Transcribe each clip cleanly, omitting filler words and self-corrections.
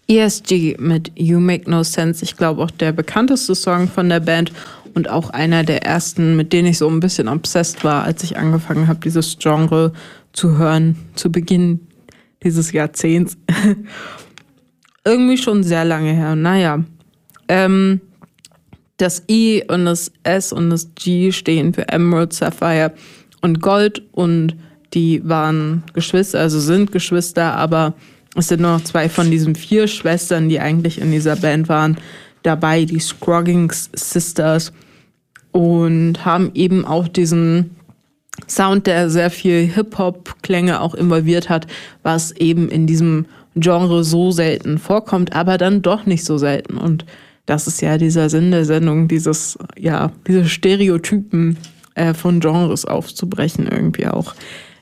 ESG mit You Make No Sense. Ich glaube auch der bekannteste Song von der Band und auch einer der ersten, mit denen ich so ein bisschen obsessed war, als ich angefangen habe, dieses Genre zu hören, zu Beginn dieses Jahrzehnts. Irgendwie schon sehr lange her. Naja, das I und das S und das G stehen für Emerald, Sapphire und Gold und die waren Geschwister, also sind Geschwister, aber es sind nur noch 2 von diesen 4 Schwestern, die eigentlich in dieser Band waren, dabei, die Scroggins Sisters, und haben eben auch diesen Sound, der sehr viel Hip-Hop-Klänge auch involviert hat, was eben in diesem Genre so selten vorkommt, aber dann doch nicht so selten. Und das ist ja dieser Sinn der Sendung, diese Stereotypen von Genres aufzubrechen irgendwie auch.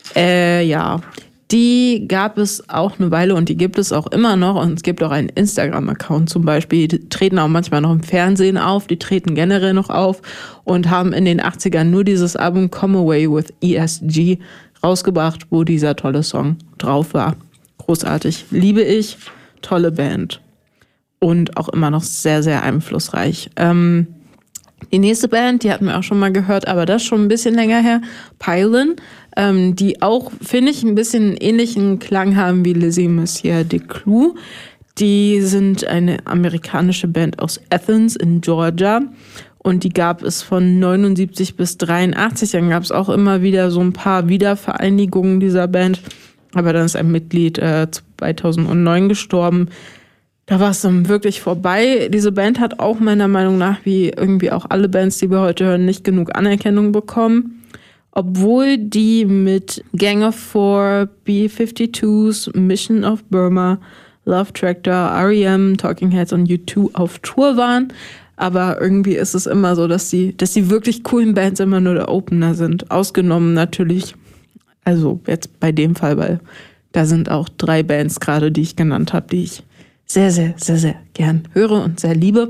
Die gab es auch eine Weile und die gibt es auch immer noch. Und es gibt auch einen Instagram-Account zum Beispiel. Die treten auch manchmal noch im Fernsehen auf. Die treten generell noch auf und haben in den 80ern nur dieses Album Come Away with ESG rausgebracht, wo dieser tolle Song drauf war. Großartig. Liebe ich. Tolle Band. Und auch immer noch sehr, sehr einflussreich. Die nächste Band, die hatten wir auch schon mal gehört, aber das ist schon ein bisschen länger her. Pylon, die auch, finde ich, ein bisschen einen ähnlichen Klang haben wie Les Messieurs de Clous. Die sind eine amerikanische Band aus Athens in Georgia. Und die gab es von 79 bis 83. Dann gab es auch immer wieder so ein paar Wiedervereinigungen dieser Band. Aber dann ist ein Mitglied 2009 gestorben. Da war es dann wirklich vorbei. Diese Band hat auch meiner Meinung nach, wie irgendwie auch alle Bands, die wir heute hören, nicht genug Anerkennung bekommen. Obwohl die mit Gang of Four, B-52s, Mission of Burma, Love Tractor, R.E.M., Talking Heads und U2 auf Tour waren. Aber irgendwie ist es immer so, dass die wirklich coolen Bands immer nur der Opener sind. Ausgenommen natürlich, also jetzt bei dem Fall, weil da sind auch 3 Bands gerade, die ich genannt habe, die ich sehr, sehr, sehr, sehr gern höre und sehr liebe.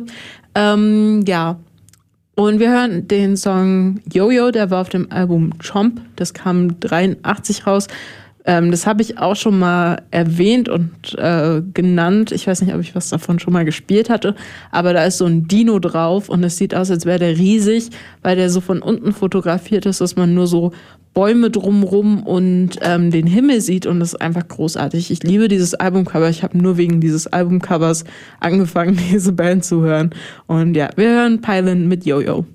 Und wir hören den Song Yo-Yo, der war auf dem Album Chomp. Das kam 83 raus. Das habe ich auch schon mal erwähnt und genannt. Ich weiß nicht, ob ich was davon schon mal gespielt hatte, aber da ist so ein Dino drauf und es sieht aus, als wäre der riesig, weil der so von unten fotografiert ist, dass man nur so Bäume drumrum und den Himmel sieht, und das ist einfach großartig. Ich liebe dieses Albumcover. Ich habe nur wegen dieses Albumcovers angefangen, diese Band zu hören. Und ja, wir hören Pylon mit Yo-Yo.